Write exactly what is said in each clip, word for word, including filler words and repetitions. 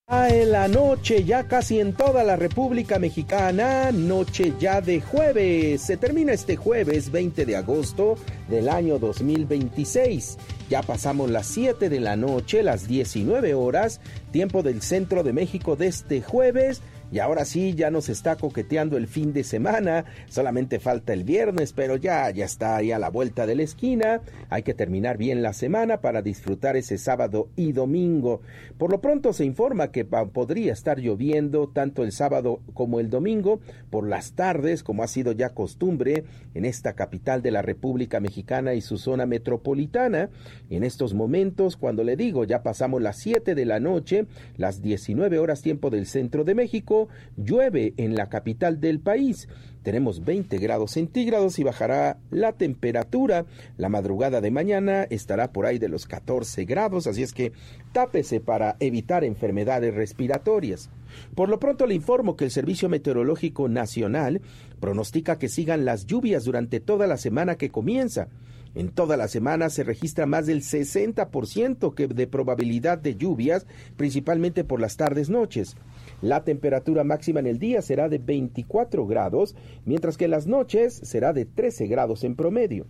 En la noche, ya casi en toda la República Mexicana, noche ya de jueves. Se termina este jueves veinte de agosto del año dos mil veintiséis. Ya pasamos las siete de la noche, las diecinueve horas, tiempo del centro de México de este jueves. Y ahora sí, ya nos está coqueteando el fin de semana, solamente falta el viernes, pero ya, ya está ahí a la vuelta de la esquina. Hay que terminar bien la semana para disfrutar ese sábado y domingo. Por lo pronto se informa que podría estar lloviendo tanto el sábado como el domingo, por las tardes, como ha sido ya costumbre en esta capital de la República Mexicana y su zona metropolitana. En estos momentos, cuando le digo, ya pasamos las siete de la noche, las diecinueve horas tiempo del centro de México, llueve en la capital del país. Tenemos veinte grados centígrados y bajará la temperatura. La madrugada de mañana estará por ahí de los catorce grados, así es que tápese para evitar enfermedades respiratorias. Por lo pronto le informo que el Servicio Meteorológico Nacional pronostica que sigan las lluvias durante toda la semana que comienza. En toda la semana se registra más del sesenta por ciento de probabilidad de lluvias, principalmente por las tardes-noches. La temperatura máxima en el día será de veinticuatro grados, mientras que en las noches será de trece grados en promedio.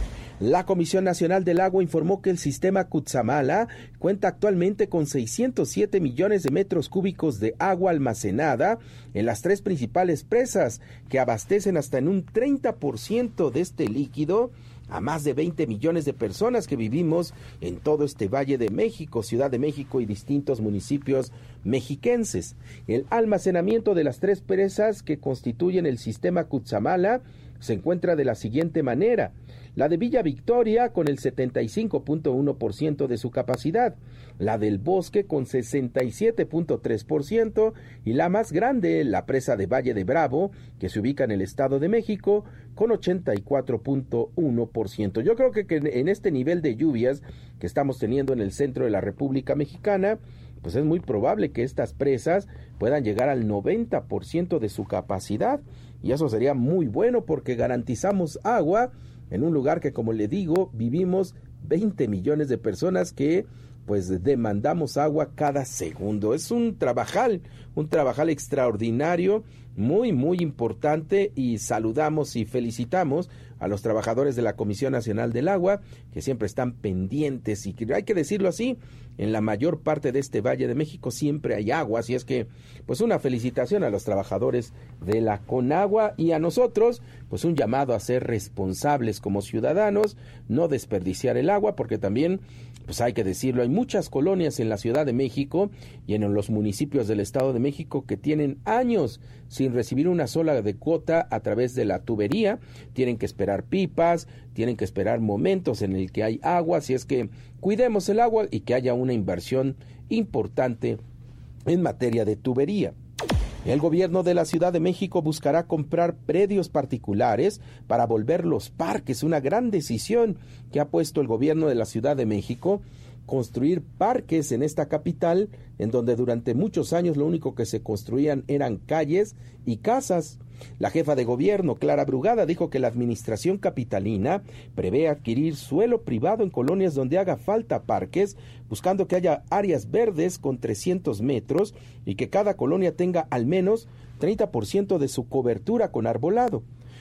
La Comisión Nacional del Agua informó que el sistema Cutzamala cuenta actualmente con seiscientos siete millones de metros cúbicos de agua almacenada en las tres principales presas, que abastecen hasta en un treinta por ciento de este líquido a más de veinte millones de personas que vivimos en todo este Valle de México, Ciudad de México y distintos municipios mexiquenses. El almacenamiento de las tres presas que constituyen el sistema Cutzamala se encuentra de la siguiente manera: la de Villa Victoria con el setenta y cinco punto uno por ciento de su capacidad, la del Bosque con sesenta y siete punto tres por ciento y la más grande, la presa de Valle de Bravo, que se ubica en el Estado de México, con ochenta y cuatro punto uno por ciento. Yo creo que, que en este nivel de lluvias que estamos teniendo en el centro de la República Mexicana, pues es muy probable que estas presas puedan llegar al noventa por ciento de su capacidad, y eso sería muy bueno porque garantizamos agua en un lugar que, como le digo, vivimos veinte millones de personas que pues demandamos agua cada segundo. Es un trabajal, un trabajal extraordinario, muy, muy importante, y saludamos y felicitamos a los trabajadores de la Comisión Nacional del Agua, que siempre están pendientes, y que hay que decirlo así, en la mayor parte de este Valle de México siempre hay agua, así es que pues una felicitación a los trabajadores de la Conagua, y a nosotros pues un llamado a ser responsables como ciudadanos, no desperdiciar el agua, porque también pues hay que decirlo, hay muchas colonias en la Ciudad de México y en los municipios del Estado de México que tienen años sin recibir una sola de cuota a través de la tubería, tienen que esperar pipas, tienen que esperar momentos en el que hay agua, así es que cuidemos el agua y que haya una inversión importante en materia de tubería. El gobierno de la Ciudad de México buscará comprar predios particulares para volver los parques, una gran decisión que ha puesto el gobierno de la Ciudad de México, construir parques en esta capital, en donde durante muchos años lo único que se construían eran calles y casas. La jefa de gobierno, Clara Brugada, dijo que la administración capitalina prevé adquirir suelo privado en colonias donde haga falta parques, buscando que haya áreas verdes con trescientos metros y que cada colonia tenga al menos treinta por ciento de su cobertura con arbolado.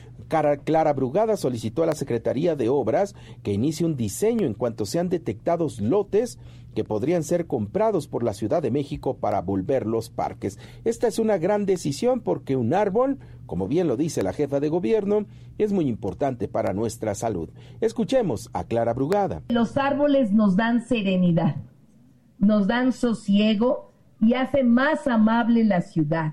Clara Brugada solicitó a la Secretaría de Obras que inicie un diseño en cuanto sean detectados lotes que podrían ser comprados por la Ciudad de México para volver los parques. Esta es una gran decisión porque un árbol, como bien lo dice la jefa de gobierno, es muy importante para nuestra salud. Escuchemos a Clara Brugada. Los árboles nos dan serenidad, nos dan sosiego y hacen más amable la ciudad.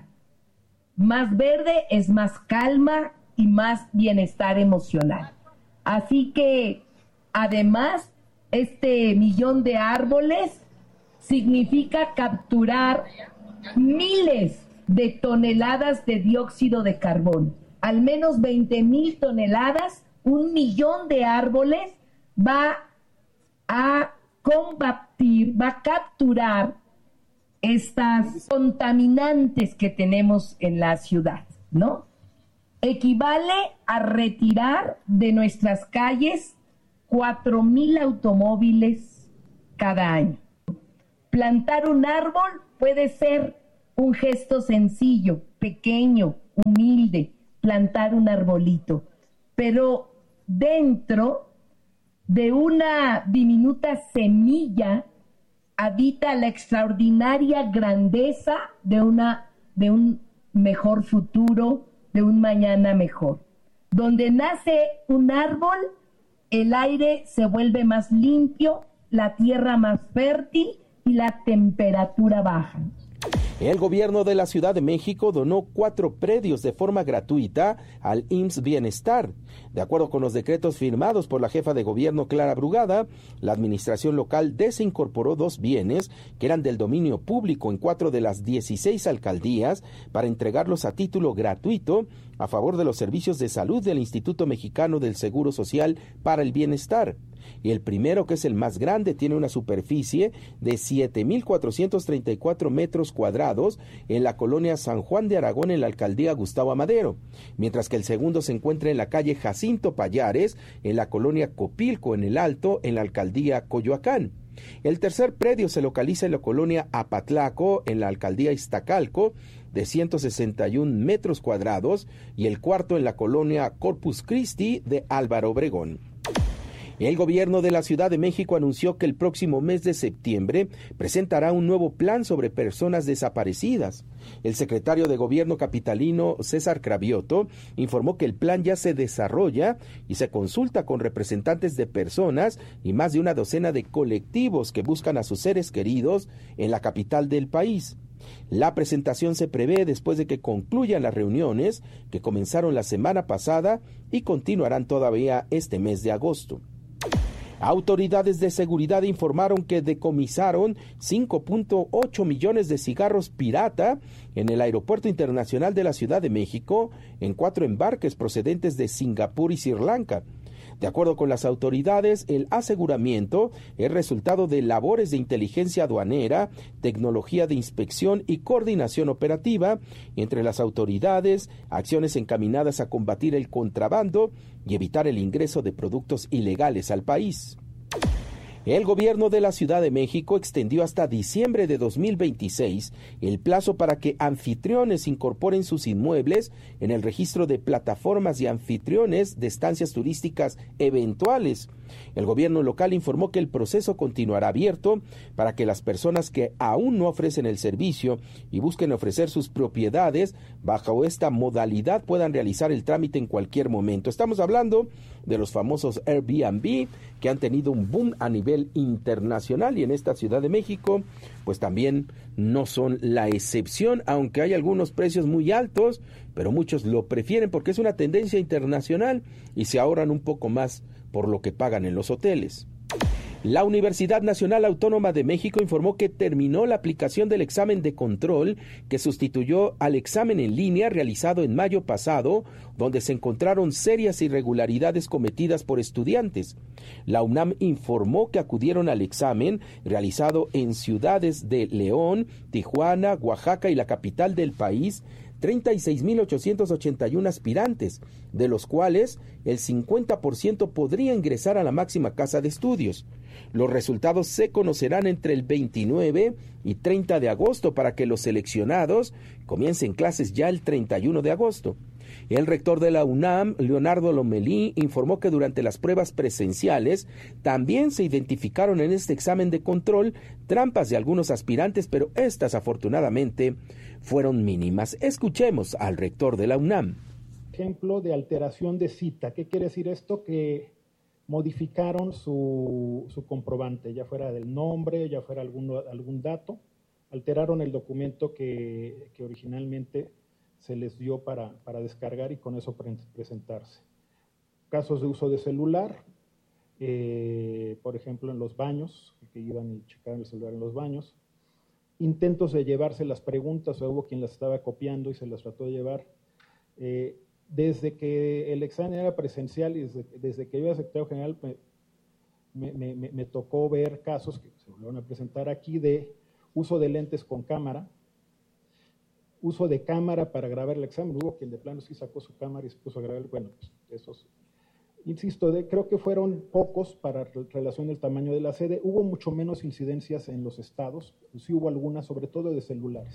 Más verde es más calma y más bienestar emocional. Así que, además, este millón de árboles significa capturar miles de toneladas de dióxido de carbono. Al menos veinte mil toneladas, un millón de árboles va a combatir, va a capturar estas contaminantes que tenemos en la ciudad, ¿no? Equivale a retirar de nuestras calles cuatro mil automóviles cada año. Plantar un árbol puede ser un gesto sencillo, pequeño, humilde, plantar un arbolito, pero dentro de una diminuta semilla habita la extraordinaria grandeza de, una, de un mejor futuro, de un mañana mejor. Donde nace un árbol, el aire se vuelve más limpio, la tierra más fértil y la temperatura baja. El gobierno de la Ciudad de México donó cuatro predios de forma gratuita al I M S S Bienestar. De acuerdo con los decretos firmados por la jefa de gobierno Clara Brugada, la administración local desincorporó dos bienes que eran del dominio público en cuatro de las dieciséis alcaldías para entregarlos a título gratuito a favor de los servicios de salud del Instituto Mexicano del Seguro Social para el Bienestar. Y el primero, que es el más grande, tiene una superficie de siete mil cuatrocientos treinta y cuatro metros cuadrados en la colonia San Juan de Aragón, en la alcaldía Gustavo Amadero, mientras que el segundo se encuentra en la calle Jacinto Pallares, en la colonia Copilco, en el Alto, en la alcaldía Coyoacán. El tercer predio se localiza en la colonia Apatlaco, en la alcaldía Iztacalco, de ciento sesenta y un metros cuadrados, y el cuarto en la colonia Corpus Christi de Álvaro Obregón. El gobierno de la Ciudad de México anunció que el próximo mes de septiembre presentará un nuevo plan sobre personas desaparecidas. El secretario de Gobierno capitalino, César Cravioto, informó que el plan ya se desarrolla y se consulta con representantes de personas y más de una docena de colectivos que buscan a sus seres queridos en la capital del país. La presentación se prevé después de que concluyan las reuniones que comenzaron la semana pasada y continuarán todavía este mes de agosto. Autoridades de seguridad informaron que decomisaron cinco punto ocho millones de cigarros pirata en el Aeropuerto Internacional de la Ciudad de México en cuatro embarques procedentes de Singapur y Sri Lanka. De acuerdo con las autoridades, el aseguramiento es resultado de labores de inteligencia aduanera, tecnología de inspección y coordinación operativa entre las autoridades, acciones encaminadas a combatir el contrabando y evitar el ingreso de productos ilegales al país. El gobierno de la Ciudad de México extendió hasta diciembre de dos mil veintiséis el plazo para que anfitriones incorporen sus inmuebles en el registro de plataformas y anfitriones de estancias turísticas eventuales. El gobierno local informó que el proceso continuará abierto para que las personas que aún no ofrecen el servicio y busquen ofrecer sus propiedades bajo esta modalidad puedan realizar el trámite en cualquier momento. Estamos hablando de los famosos Airbnb, que han tenido un boom a nivel internacional, y en esta Ciudad de México pues también no son la excepción, aunque hay algunos precios muy altos, pero muchos lo prefieren porque es una tendencia internacional y se ahorran un poco más por lo que pagan en los hoteles. La Universidad Nacional Autónoma de México informó que terminó la aplicación del examen de control que sustituyó al examen en línea realizado en mayo pasado, donde se encontraron serias irregularidades cometidas por estudiantes. La UNAM informó que acudieron al examen realizado en ciudades de León, Tijuana, Oaxaca y la capital del país, treinta y seis mil ochocientos ochenta y uno aspirantes, de los cuales el cincuenta por ciento podría ingresar a la máxima casa de estudios. Los resultados se conocerán entre el veintinueve y treinta de agosto para que los seleccionados comiencen clases ya el treinta y uno de agosto. El rector de la UNAM, Leonardo Lomelí, informó que durante las pruebas presenciales también se identificaron en este examen de control trampas de algunos aspirantes, pero estas afortunadamente fueron mínimas. Escuchemos al rector de la UNAM. Ejemplo de alteración de cita. ¿Qué quiere decir esto? Que modificaron su, su comprobante, ya fuera del nombre, ya fuera algún, algún dato, alteraron el documento que, que originalmente se les dio para, para descargar y con eso pre- presentarse. Casos de uso de celular, eh, por ejemplo en los baños, que iban y checaban el celular en los baños, intentos de llevarse las preguntas, o hubo quien las estaba copiando y se las trató de llevar. Eh, desde que el examen era presencial y desde, desde que yo era secretario general, me, me, me, me tocó ver casos que se volvieron a presentar aquí de uso de lentes con cámara, uso de cámara para grabar el examen. Hubo quien de plano sí sacó su cámara y se puso a grabar. Bueno, pues esos Insisto, de, creo que fueron pocos para relación del tamaño de la sede. Hubo mucho menos incidencias en los estados, sí hubo algunas, sobre todo de celulares.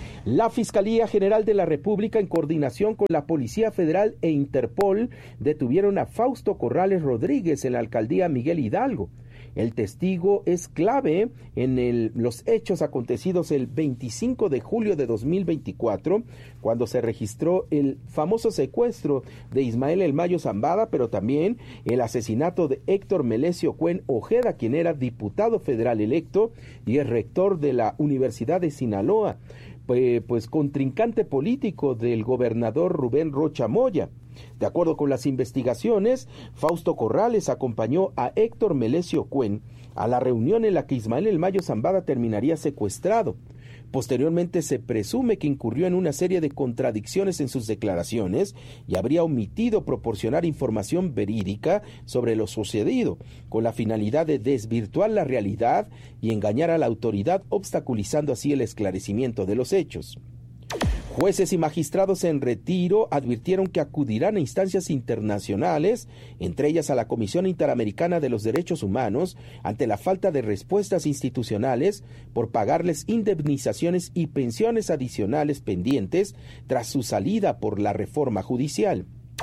La Fiscalía General de la República, en coordinación con la Policía Federal e Interpol, detuvieron a Fausto Corrales Rodríguez en la alcaldía Miguel Hidalgo. El testigo es clave en el, los hechos acontecidos el veinticinco de julio de dos mil veinticuatro, cuando se registró el famoso secuestro de Ismael El Mayo Zambada, pero también el asesinato de Héctor Melesio Cuen Ojeda, quien era diputado federal electo y el rector de la Universidad de Sinaloa, pues, pues contrincante político del gobernador Rubén Rocha Moya. De acuerdo con las investigaciones, Fausto Corrales acompañó a Héctor Melesio Cuen a la reunión en la que Ismael El Mayo Zambada terminaría secuestrado. Posteriormente se presume que incurrió en una serie de contradicciones en sus declaraciones y habría omitido proporcionar información verídica sobre lo sucedido, con la finalidad de desvirtuar la realidad y engañar a la autoridad, obstaculizando así el esclarecimiento de los hechos. Jueces y magistrados en retiro advirtieron que acudirán a instancias internacionales, entre ellas a la Comisión Interamericana de los Derechos Humanos, ante la falta de respuestas institucionales por pagarles indemnizaciones y pensiones adicionales pendientes tras su salida por la reforma judicial.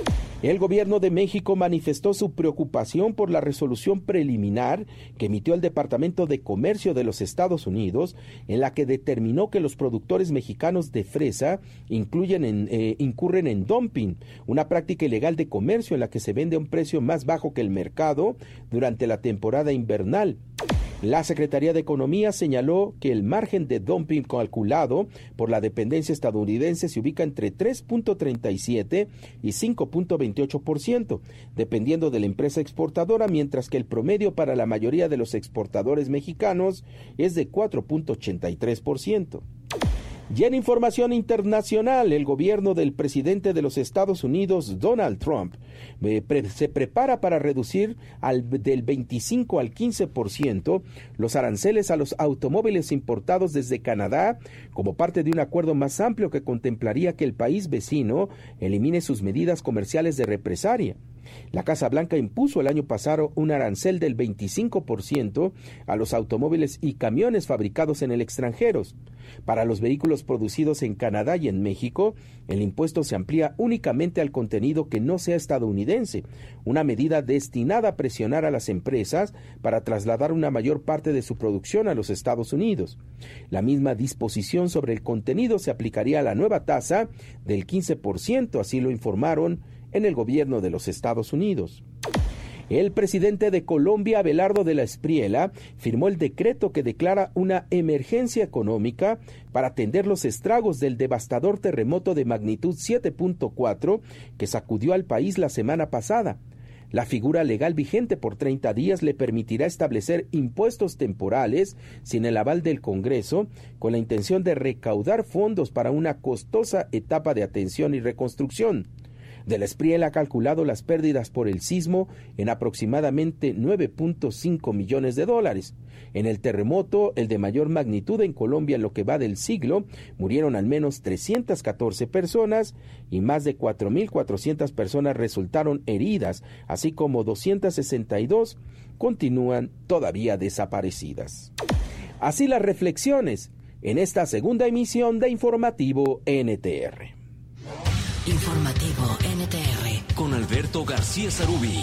El gobierno de México manifestó su preocupación por la resolución preliminar que emitió el Departamento de Comercio de los Estados Unidos, en la que determinó que los productores mexicanos de fresa incluyen en, eh, incurren en dumping, una práctica ilegal de comercio en la que se vende a un precio más bajo que el mercado durante la temporada invernal. La Secretaría de Economía señaló que el margen de dumping calculado por la dependencia estadounidense se ubica entre tres punto treinta y siete y cinco punto veintiocho por ciento, dependiendo de la empresa exportadora, mientras que el promedio para la mayoría de los exportadores mexicanos es de cuatro punto ochenta y tres por ciento. Y en información internacional, el gobierno del presidente de los Estados Unidos, Donald Trump, eh, pre- se prepara para reducir al, del veinticinco al quince por ciento los aranceles a los automóviles importados desde Canadá, como parte de un acuerdo más amplio que contemplaría que el país vecino elimine sus medidas comerciales de represalia. La Casa Blanca impuso el año pasado un arancel del veinticinco por ciento a los automóviles y camiones fabricados en el extranjero. Para los vehículos producidos en Canadá y en México, el impuesto se amplía únicamente al contenido que no sea estadounidense, una medida destinada a presionar a las empresas para trasladar una mayor parte de su producción a los Estados Unidos. La misma disposición sobre el contenido se aplicaría a la nueva tasa del quince por ciento, así lo informaron en el gobierno de los Estados Unidos. El presidente de Colombia, Abelardo de la Espriella, firmó el decreto que declara una emergencia económica para atender los estragos del devastador terremoto de magnitud siete punto cuatro que sacudió al país la semana pasada. La figura legal vigente por treinta días le permitirá establecer impuestos temporales sin el aval del Congreso, con la intención de recaudar fondos para una costosa etapa de atención y reconstrucción. De la Espriella ha calculado las pérdidas por el sismo en aproximadamente nueve punto cinco millones de dólares. En el terremoto, el de mayor magnitud en Colombia en lo que va del siglo, murieron al menos trescientas catorce personas y más de cuatro mil cuatrocientas personas resultaron heridas, así como doscientas sesenta y dos continúan todavía desaparecidas. Así las reflexiones en esta segunda emisión de Informativo N T R. Informativo N T R con Alberto García Sarubí.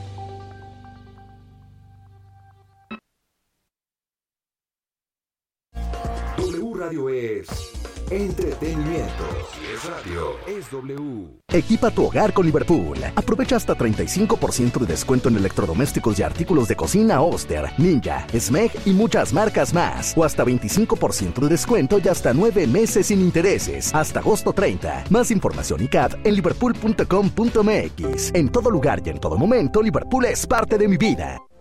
W Radio es entretenimiento. Si es radio, es W. Equipa tu hogar con Liverpool. Aprovecha hasta treinta y cinco por ciento de descuento en electrodomésticos y artículos de cocina Oster, Ninja, Smeg y muchas marcas más. O hasta veinticinco por ciento de descuento y hasta nueve meses sin intereses. Hasta agosto treinta. Más información y C A D en liverpool punto com punto m x. En todo lugar y en todo momento, Liverpool es parte de mi vida.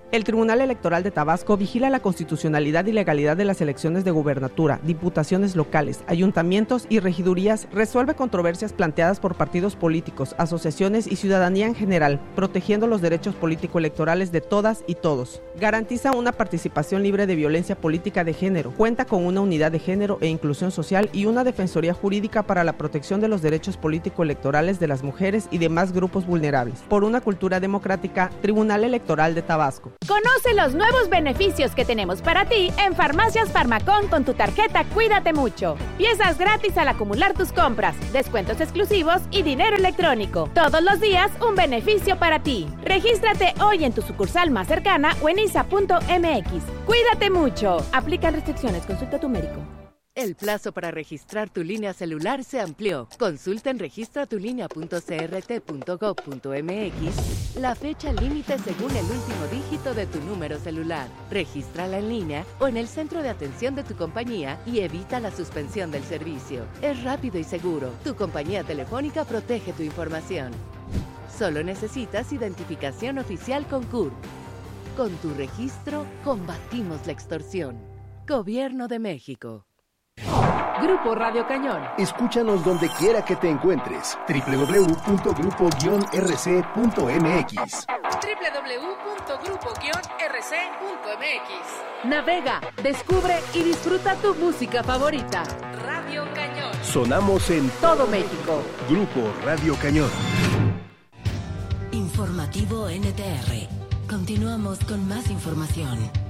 El Tribunal Electoral de Tabasco vigila la constitucionalidad y legalidad de las elecciones de gubernatura, diputaciones locales, ayuntamientos y regidurías, resuelve controversias planteadas por partidos políticos, asociaciones y ciudadanía en general, protegiendo los derechos político-electorales de todas y todos. Garantiza una participación libre de violencia política de género, cuenta con una unidad de género e inclusión social y una defensoría jurídica para la protección de los derechos político-electorales de las mujeres y demás grupos vulnerables. Por una cultura democrática, Tribunal Electoral de Tabasco. Conoce los nuevos beneficios que tenemos para ti en Farmacias Farmacón con tu tarjeta Cuídate Mucho. Piezas gratis al acumular tus compras, descuentos exclusivos y dinero electrónico. Todos los días un beneficio para ti. Regístrate hoy en tu sucursal más cercana o en i s a punto m x. Cuídate mucho. Aplican restricciones. Consulta a tu médico. El plazo para registrar tu línea celular se amplió. Consulta en registratulínea punto c r t punto gov punto m x la fecha límite según el último dígito de tu número celular. Regístrala en línea o en el centro de atención de tu compañía y evita la suspensión del servicio. Es rápido y seguro. Tu compañía telefónica protege tu información. Solo necesitas identificación oficial con C U R. Con tu registro, combatimos la extorsión. Gobierno de México. Grupo Radio Cañón. Escúchanos donde quiera que te encuentres. doble u doble u doble u punto grupo guion r c punto m x. doble u doble u doble u punto grupo guion r c punto m x. Navega, descubre y disfruta tu música favorita. Radio Cañón. Sonamos en todo México. Grupo Radio Cañón. Informativo N T R. Continuamos con más información.